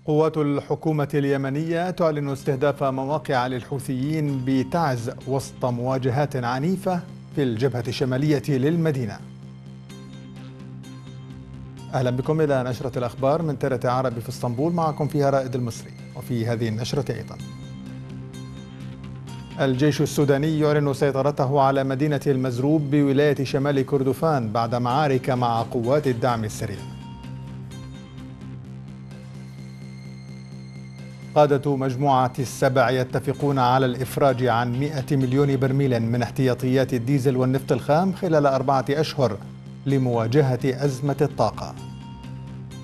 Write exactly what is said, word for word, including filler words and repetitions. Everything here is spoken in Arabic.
قوات الحكومة اليمنية تعلن استهداف مواقع للحوثيين بتعز وسط مواجهات عنيفة في الجبهة الشمالية للمدينة. أهلا بكم إلى نشرة الأخبار من ترى عربي في اسطنبول، معكم فيها رائد المصري. وفي هذه النشرة أيضا: الجيش السوداني يعلن سيطرته على مدينة المزروب بولاية شمال كردفان بعد معارك مع قوات الدعم السريع. قادة مجموعة السبع يتفقون على الإفراج عن مئة مليون برميل من احتياطيات الديزل والنفط الخام خلال أربعة أشهر لمواجهة أزمة الطاقة.